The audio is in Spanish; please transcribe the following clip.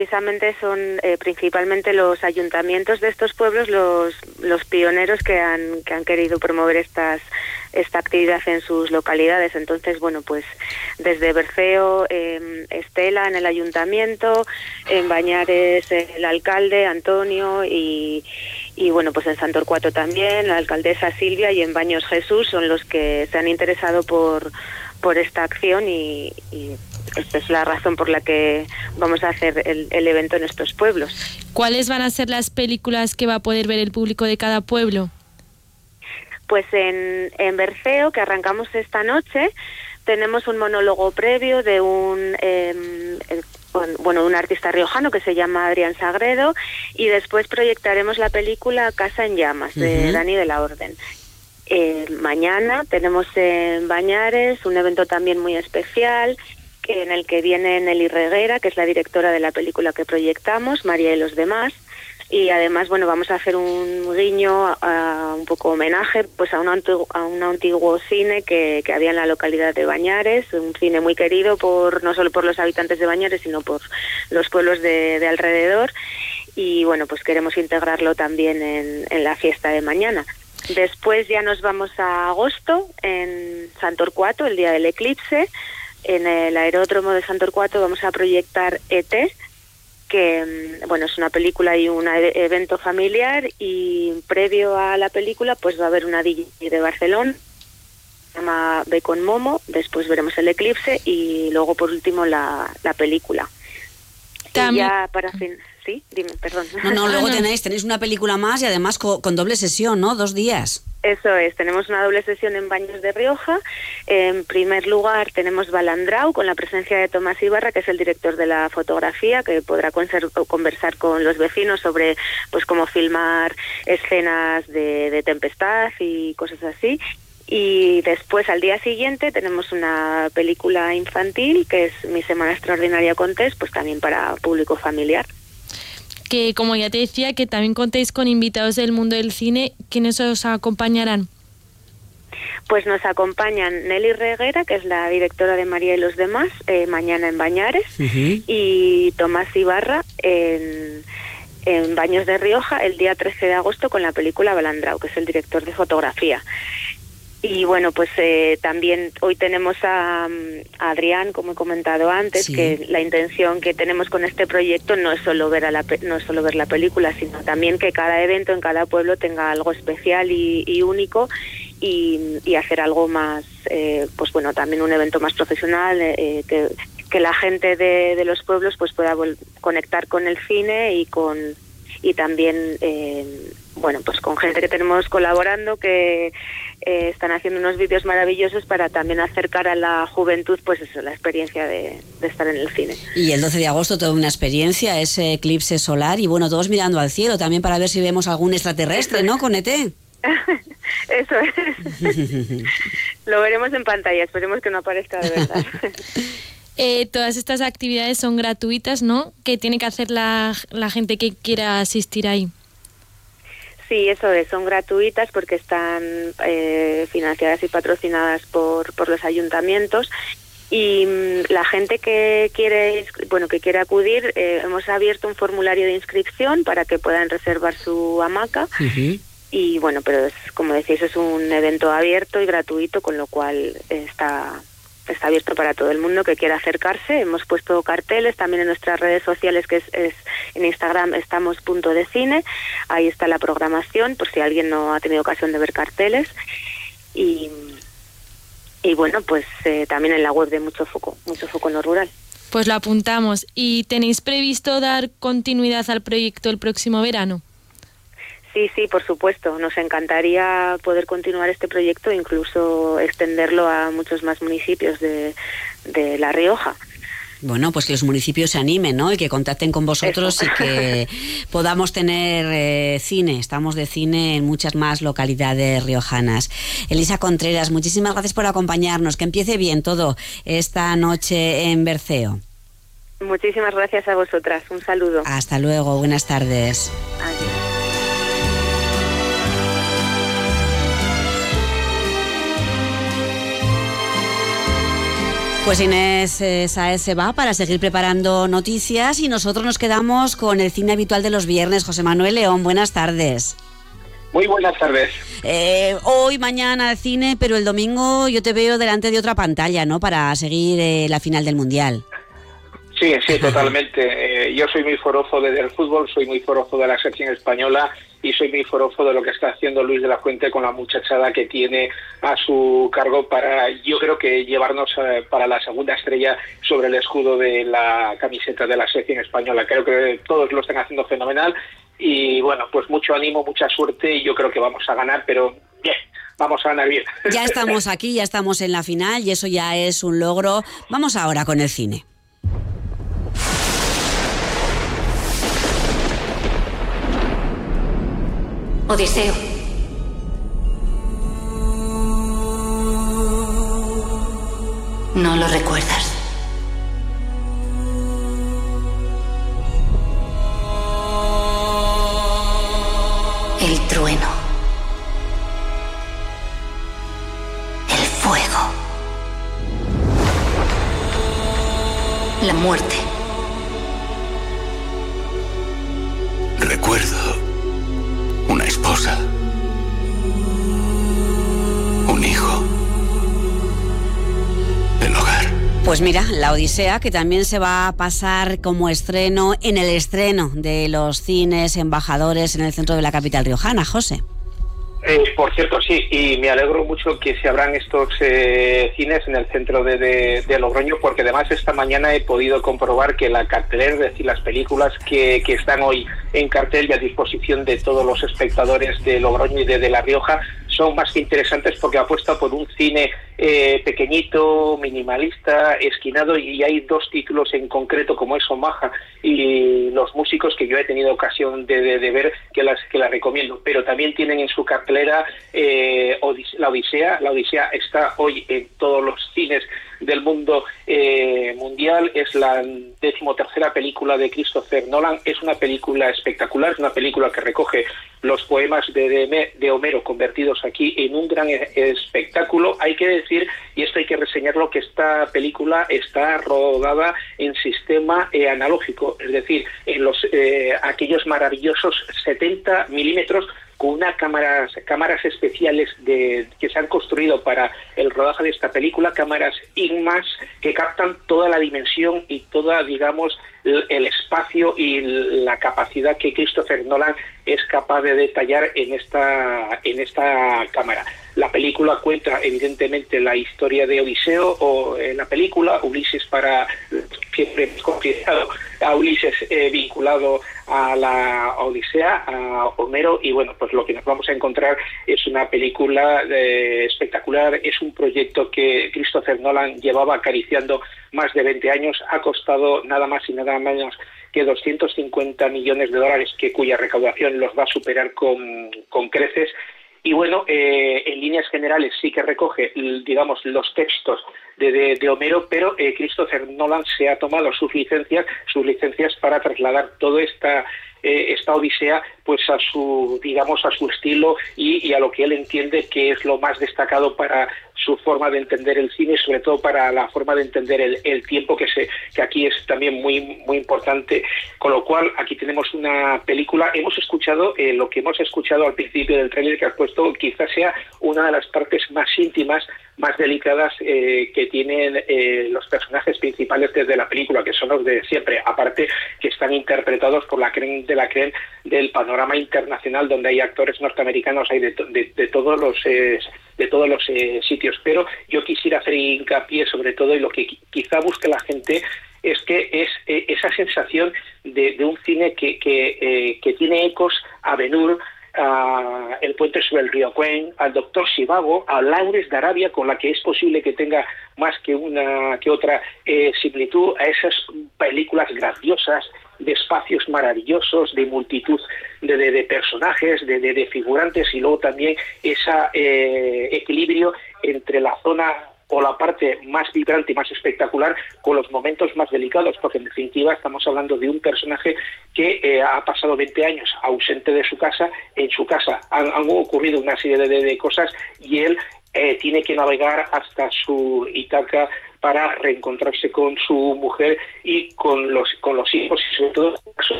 Precisamente son principalmente los ayuntamientos de estos pueblos los pioneros que han querido promover esta actividad en sus localidades. Entonces, bueno, pues desde Berceo, Estela en el ayuntamiento, en Bañares el alcalde Antonio y bueno, pues en Santorcuato también la alcaldesa Silvia, y en Baños Jesús son los que se han interesado por esta acción y esta es la razón por la que vamos a hacer el evento en estos pueblos. ¿Cuáles van a ser las películas que va a poder ver el público de cada pueblo? Pues en Berceo, que arrancamos esta noche, tenemos un monólogo previo de un artista riojano que se llama Adrián Sagredo, y después proyectaremos la película Casa en Llamas, de Dani de la Orden. Mañana tenemos en Bañares un evento también muy especial, en el que viene Nelly Reguera, que es la directora de la película que proyectamos, María y los demás, y además, bueno, vamos a hacer un guiño, un poco homenaje, pues a un antiguo cine que había en la localidad de Bañares, un cine muy querido no solo por los habitantes de Bañares, sino por los pueblos de alrededor, y bueno, pues queremos integrarlo también en la fiesta de mañana. Después ya nos vamos a agosto, en Santorcuato, el día del eclipse. En el aeródromo de Santorcuato vamos a proyectar E.T., que bueno, es una película y un evento familiar, y previo a la película pues va a haber una DJ de Barcelona, se llama Ve con Momo, después veremos el eclipse y luego por último la película. Y ya para fin... Sí, dime, perdón. No, luego tenéis una película más y además con doble sesión, ¿no? 2 días. Eso es, tenemos una doble sesión en Baños de Rioja. En primer lugar tenemos Balandrau, con la presencia de Tomás Ibarra, que es el director de la fotografía, que podrá conversar con los vecinos sobre pues cómo filmar escenas de tempestad y cosas así. Y después, al día siguiente, tenemos una película infantil, que es Mi Semana Extraordinaria con Tess, pues también para público familiar. Que, como ya te decía, que también contéis con invitados del mundo del cine. ¿Quiénes os acompañarán? Pues nos acompañan Nelly Reguera, que es la directora de María y los demás, mañana en Bañares, y Tomás Ibarra en Baños de Rioja el día 13 de agosto con la película Balandrau, que es el director de fotografía. Y bueno, pues también hoy tenemos a Adrián, como he comentado antes, sí, que la intención que tenemos con este proyecto no es solo ver la película, sino también que cada evento en cada pueblo tenga algo especial y único, y hacer algo más, pues bueno, también un evento más profesional, que la gente de los pueblos pues pueda conectar con el cine y también bueno, pues con gente que tenemos colaborando, que están haciendo unos vídeos maravillosos para también acercar a la juventud, pues eso, la experiencia de estar en el cine. Y el 12 de agosto toda una experiencia, ese eclipse solar, y bueno, todos mirando al cielo también para ver si vemos algún extraterrestre, ¿no? Con ET. Eso es. Lo veremos en pantalla, esperemos que no aparezca de verdad. Todas estas actividades son gratuitas, ¿no? ¿Qué tiene que hacer la gente que quiera asistir ahí? Sí, eso es, son gratuitas porque están financiadas y patrocinadas por los ayuntamientos, y la gente que quiere acudir, hemos abierto un formulario de inscripción para que puedan reservar su hamaca. Y bueno, pero como decís, es un evento abierto y gratuito, con lo cual está abierto para todo el mundo que quiera acercarse. Hemos puesto carteles también en nuestras redes sociales, que es en Instagram estamos.decine. Ahí está la programación, por si alguien no ha tenido ocasión de ver carteles. Y bueno, pues también en la web de Mucho Foco en lo Rural. Pues lo apuntamos. ¿Y tenéis previsto dar continuidad al proyecto el próximo verano? Sí, por supuesto. Nos encantaría poder continuar este proyecto e incluso extenderlo a muchos más municipios de La Rioja. Bueno, pues que los municipios se animen, ¿no? Y que contacten con vosotros. Eso. Y que podamos tener cine. Estamos de cine en muchas más localidades riojanas. Elisa Contreras, muchísimas gracias por acompañarnos. Que empiece bien todo esta noche en Berceo. Muchísimas gracias a vosotras. Un saludo. Hasta luego. Buenas tardes. Adiós. Pues Inés Sáez se va para seguir preparando noticias y nosotros nos quedamos con el cine habitual de los viernes. José Manuel León, buenas tardes. Muy buenas tardes. Hoy, mañana al cine, pero el domingo yo te veo delante de otra pantalla, ¿no? Para seguir la final del Mundial. Sí, totalmente. Yo soy muy forofo del fútbol, soy muy forofo de la selección española y soy muy forofo de lo que está haciendo Luis de la Fuente con la muchachada que tiene a su cargo para, yo creo que llevarnos para la segunda estrella sobre el escudo de la camiseta de la selección española. Creo que todos lo están haciendo fenomenal y bueno, pues mucho ánimo, mucha suerte y yo creo que vamos a ganar, pero bien. Vamos a ganar bien. Ya estamos aquí, ya estamos en la final y eso ya es un logro. Vamos ahora con el cine. Odiseo. ¿No lo recuerdas? El trueno. El fuego. La muerte. Recuerdo una esposa, un hijo, el hogar. Pues mira, La Odisea, que también se va a pasar como estreno en el estreno de los cines embajadores en el centro de la capital riojana, José. Por cierto, sí, y me alegro mucho que se abran estos cines en el centro de Logroño, porque además esta mañana he podido comprobar que la cartelera, es decir, las películas que están hoy en cartel y a disposición de todos los espectadores de Logroño y de La Rioja, son más que interesantes porque apuesta por un cine pequeñito, minimalista, esquinado, y hay dos títulos en concreto como es Omaha y Los Músicos que yo he tenido ocasión de ver que las recomiendo, pero también tienen en su cartelera La Odisea. La Odisea está hoy en todos los cines del mundo mundial, es la 13ª película de Christopher Nolan, es una película espectacular, es una película que recoge los poemas de Homero convertidos aquí en un gran espectáculo. Hay que decir, y esto hay que reseñarlo, que esta película está rodada en sistema analógico, es decir, en aquellos maravillosos 70 milímetros con unas cámaras especiales que se han construido para el rodaje de esta película, cámaras INMAX que captan toda la dimensión y toda, digamos, el espacio y la capacidad que Christopher Nolan es capaz de detallar en esta cámara. La película cuenta evidentemente la historia de Odiseo, o en la película Ulises, para siempre hemos considerado a Ulises vinculado a la Odisea, a Homero, y bueno, pues lo que nos vamos a encontrar es una película espectacular. Es un proyecto que Christopher Nolan llevaba acariciando más de 20 años, ha costado nada más y nada menos que $250 millones, cuya recaudación los va a superar con creces. Y bueno, en líneas generales sí que recoge, digamos, los textos de Homero, pero Christopher Nolan se ha tomado sus licencias para trasladar toda esta Odisea pues a su estilo y a lo que él entiende que es lo más destacado para su forma de entender el cine y sobre todo para la forma de entender el tiempo que aquí es también muy muy importante, con lo cual aquí tenemos una película. Hemos escuchado lo que hemos escuchado al principio del tráiler que has puesto, quizás sea una de las partes más íntimas, más delicadas que tienen los personajes principales desde la película, que son los de siempre, aparte que están interpretados por la crème de la crème del panorama internacional, donde hay actores norteamericanos, hay de todos los sitios, pero yo quisiera hacer hincapié sobre todo en lo que quizá busque la gente, es que es esa sensación de un cine que tiene ecos a Ben-Hur, a El puente sobre el río Kwai, al Doctor Zhivago, a Lawrence de Arabia, con la que es posible que tenga más que otra similitud, a esas películas grandiosas, de espacios maravillosos, de multitud de personajes, de figurantes, y luego también ese equilibrio entre la zona o la parte más vibrante y más espectacular con los momentos más delicados, porque en definitiva estamos hablando de un personaje que ha pasado 20 años ausente de su casa. En su casa han ocurrido una serie de cosas y él tiene que navegar hasta su Ítaca para reencontrarse con su mujer y con los hijos, y sobre todo